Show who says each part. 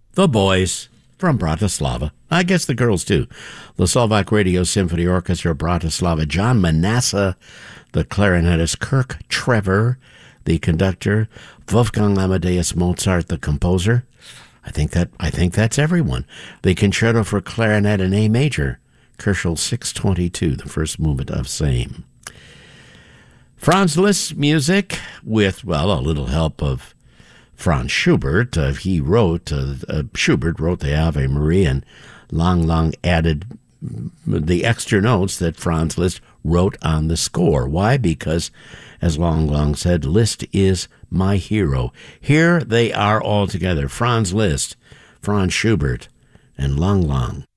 Speaker 1: the boys from Bratislava. I guess the girls too. The Slovak Radio Symphony Orchestra Bratislava. John Manasseh, the clarinetist. Kirk Trevor, the conductor. Wolfgang Amadeus Mozart, the composer. I think that's everyone. The Concerto for Clarinet in A Major. Köchel 622, the first movement of same. Franz Liszt music with, well, a little help of Franz Schubert. Schubert wrote the Ave Maria, and Lang added the extra notes that Franz Liszt wrote on the score. Why? Because, as Lang said, Liszt is my hero. Here they are all together, Franz Liszt, Franz Schubert, and Lang.